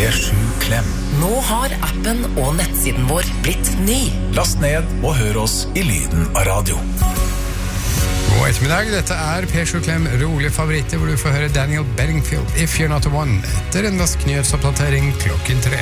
P7 Klem. Nå har appen og nettsiden vår blitt ny. Last ned og hør oss i lyden av radio. God ettermiddag, dette P7 Klem rolige favoritter, hvor du får høre Daniel Bedingfield, If You're Not The One, etter en rask nyhetsoppdatering klokken 3.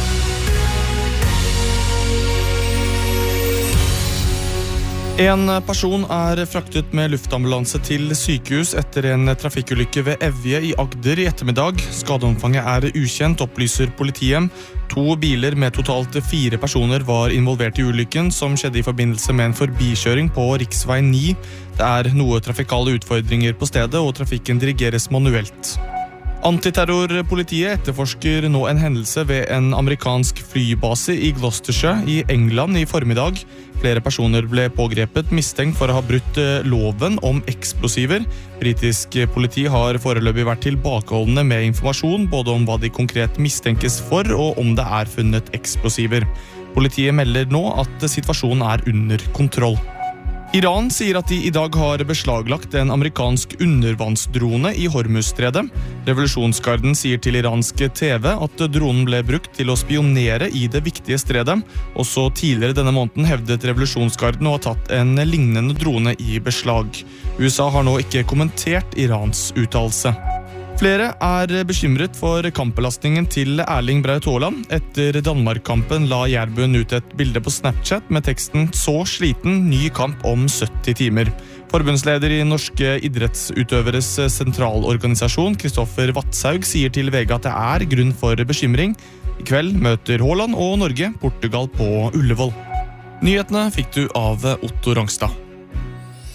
En person fraktet med luftambulanse til sykehus etter en trafikkulykke ved Evje i Agder i ettermiddag. Skadeomfanget ukjent, opplyser politiet. 2 biler med totalt 4 personer var involvert i ulykken, som skjedde i forbindelse med en forbikjøring på riksvei 9. Det noe trafikale utfordringer på stedet, og trafikken dirigeres manuelt. Antiterrorpolitiet etterforsker nå en hendelse ved en amerikansk flybase i Gloucestershire i England i formiddag. Flere personer ble pågrepet, mistenkt for å ha brutt loven om eksplosiver. Britisk politi har foreløpig vært tilbakeholdende med informasjon, både om hva de konkret mistenkes for, og om det funnet eksplosiver. Politiet melder nå at situasjonen under kontroll. Iran sier at de i dag har beslaglagt en amerikansk undervannsdrone i Hormuzstredet. Revolusjonsgarden sier til iransk TV at dronen ble brukt til å spionere i det viktige stredet. Også tidligere denne måneden hevdet revolusjonsgarden å ha tatt en lignende drone i beslag. USA har nå ikke kommentert Irans uttalelse. Flere bekymret for kampbelastningen til Erling Braut Haaland. Etter Danmark-kampen la Jærbuen ut et bilde på Snapchat med teksten «Så sliten, ny kamp om 70 timer». Forbundsleder i Norske idrettsutøveres sentralorganisasjon, Kristoffer Vatshaug, sier til VG at det grunn for bekymring. I kveld møter Haaland og Norge Portugal på Ullevål. Nyhetene fikk du av Otto Rangstad.